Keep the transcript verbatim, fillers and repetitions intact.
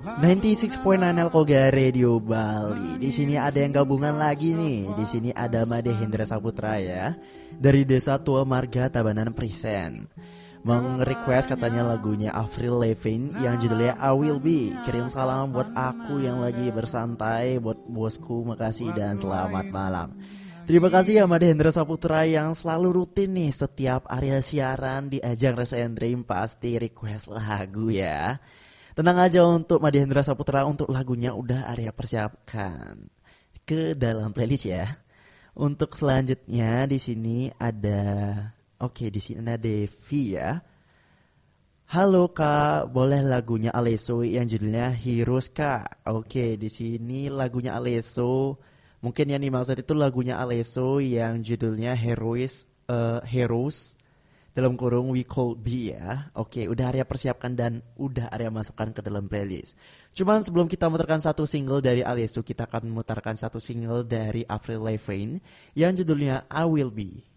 sembilan puluh enam koma sembilan Elkoga Radio Bali. Di sini ada yang gabungan lagi nih. Di sini ada Made Hendra Saputra ya. Dari Desa Tua Marga Tabanan Prisen. Meng-request katanya lagunya Avril Lavigne yang judulnya I Will Be. Kirim salam buat aku yang lagi bersantai, buat bosku, makasih dan selamat malam. Terima kasih ya Made Hendra Saputra yang selalu rutin nih setiap area siaran di ajang Rasa and Dream pasti request lagu ya. Tenang aja untuk Made Hendra Saputra, untuk lagunya udah Arya persiapkan ke dalam playlist ya. Untuk selanjutnya di sini ada Oke, di sini ada Devi ya. Halo Kak, boleh lagunya Alesso yang judulnya Heroes Kak. Oke, di sini lagunya Alesso. Mungkin yang dimaksud itu lagunya Alesso yang judulnya Heroes uh, Heroes dalam kurung We Could Be ya. Oke, udah Arya persiapkan dan udah Arya masukkan ke dalam playlist. Cuman sebelum kita mutarkan satu single dari Alesso, kita akan memutarkan satu single dari Avril Lavigne yang judulnya I Will Be.